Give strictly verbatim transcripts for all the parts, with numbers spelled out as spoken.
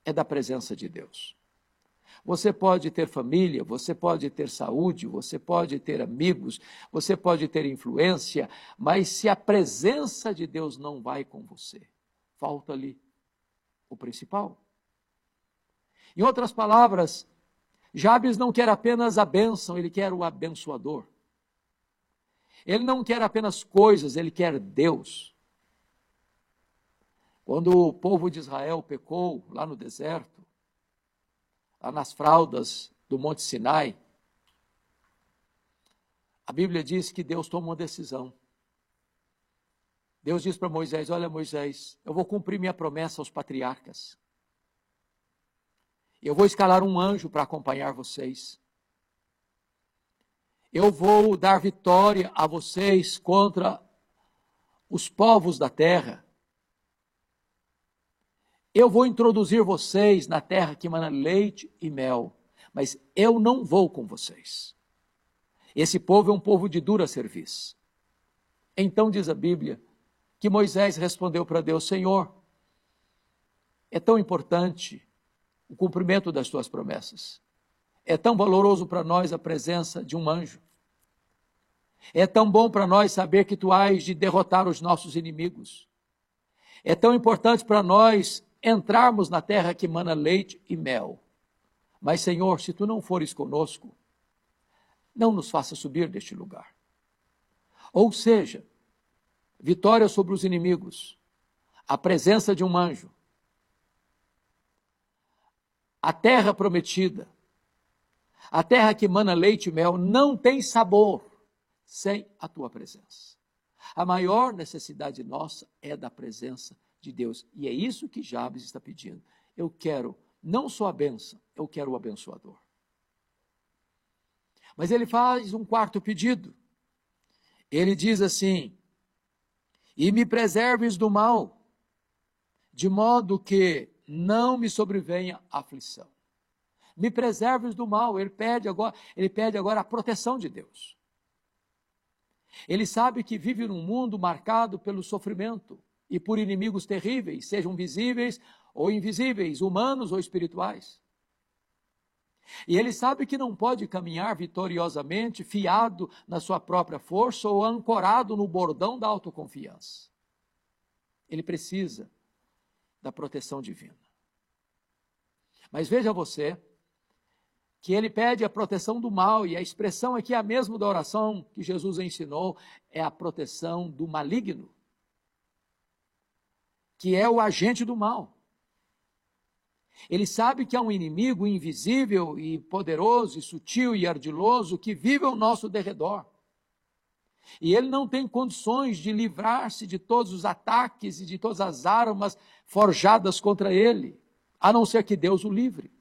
é da presença de Deus. Você pode ter família, você pode ter saúde, você pode ter amigos, você pode ter influência, mas se a presença de Deus não vai com você, falta ali o principal. Em outras palavras, Jabes não quer apenas a bênção, ele quer o abençoador. Ele não quer apenas coisas, ele quer Deus. Quando o povo de Israel pecou lá no deserto, lá nas fraldas do Monte Sinai, a Bíblia diz que Deus toma uma decisão. Deus diz para Moisés: olha, Moisés, eu vou cumprir minha promessa aos patriarcas. Eu vou escalar um anjo para acompanhar vocês. Eu vou dar vitória a vocês contra os povos da terra. Eu vou introduzir vocês na terra que mana leite e mel, mas eu não vou com vocês. Esse povo é um povo de dura cerviz. Então diz a Bíblia que Moisés respondeu para Deus: Senhor, é tão importante o cumprimento das tuas promessas. É tão valoroso para nós a presença de um anjo. É tão bom para nós saber que tu hás de derrotar os nossos inimigos. É tão importante para nós entrarmos na terra que mana leite e mel. Mas, Senhor, se tu não fores conosco, não nos faça subir deste lugar. Ou seja, vitória sobre os inimigos, a presença de um anjo, a terra prometida, a terra que mana leite e mel, não tem sabor sem a tua presença. A maior necessidade nossa é da presença de Deus. E é isso que Jabes está pedindo. Eu quero não só a bênção, eu quero o abençoador. Mas ele faz um quarto pedido. Ele diz assim: e me preserves do mal, de modo que não me sobrevenha aflição. Me preserves do mal. Ele pede agora, ele pede agora a proteção de Deus. Ele sabe que vive num mundo marcado pelo sofrimento e por inimigos terríveis, sejam visíveis ou invisíveis, humanos ou espirituais. E ele sabe que não pode caminhar vitoriosamente fiado na sua própria força ou ancorado no bordão da autoconfiança. Ele precisa da proteção divina. Mas veja você que ele pede a proteção do mal, e a expressão aqui é a mesma da oração que Jesus ensinou, é a proteção do maligno, que é o agente do mal. Ele sabe que há um inimigo invisível e poderoso, e sutil e ardiloso, que vive ao nosso derredor. E ele não tem condições de livrar-se de todos os ataques e de todas as armas forjadas contra ele, a não ser que Deus o livre.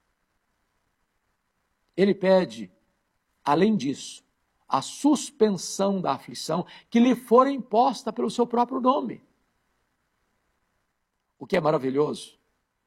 Ele pede, além disso, a suspensão da aflição que lhe for imposta pelo seu próprio nome. O que é maravilhoso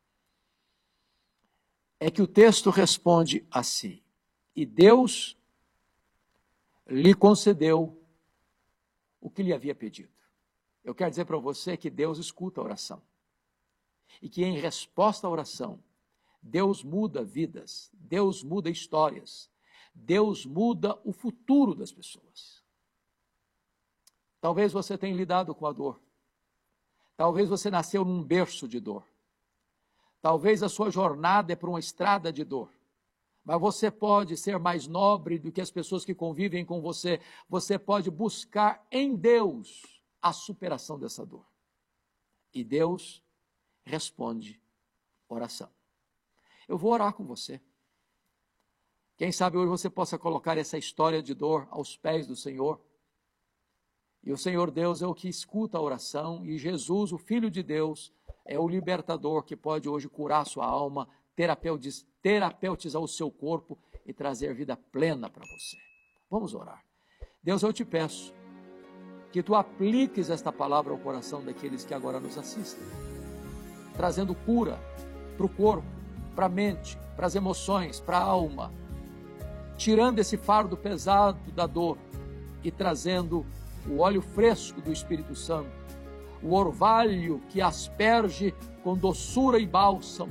é que o texto responde assim: e Deus lhe concedeu o que lhe havia pedido. Eu quero dizer para você que Deus escuta a oração. E que em resposta à oração, Deus muda vidas, Deus muda histórias, Deus muda o futuro das pessoas. Talvez você tenha lidado com a dor. Talvez você nasceu num berço de dor. Talvez a sua jornada é por uma estrada de dor. Mas você pode ser mais nobre do que as pessoas que convivem com você. Você pode buscar em Deus a superação dessa dor. E Deus responde oração. Eu vou orar com você. Quem sabe hoje você possa colocar essa história de dor aos pés do Senhor. E o Senhor Deus é o que escuta a oração, e Jesus, o Filho de Deus, é o libertador que pode hoje curar a sua alma, terapeutizar o seu corpo e trazer vida plena para você. Vamos orar. Deus, eu te peço que tu apliques esta palavra ao coração daqueles que agora nos assistem, trazendo cura para o corpo, para a mente, para as emoções, para a alma, tirando esse fardo pesado da dor e trazendo o óleo fresco do Espírito Santo, o orvalho que asperge com doçura e bálsamo